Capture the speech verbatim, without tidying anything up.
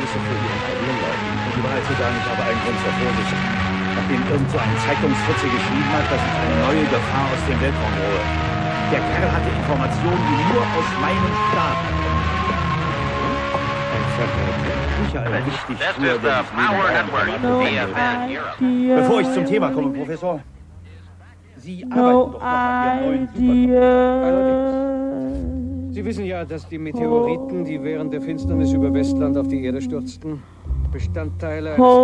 Größe für Ihren eigenen Leuten. Um die Wahrheit zu sagen, ich habe einen Grund zur Vorsicht. Nachdem irgend so ein Zeitungsfritze geschrieben hat, dass ich eine neue Gefahr aus dem Weltraum drohe. Der Kerl hatte Informationen, die nur aus meinem Staat kommen. Ein Verräter. Michael, wichtig früher, der ich Bevor ich zum Thema komme, Professor. Sie arbeiten No doch noch an Ihrem neuen Supercomputer. Allerdings. Sie wissen ja, dass die Meteoriten, die während der Finsternis über Westland auf die Erde stürzten, Bestandteile eines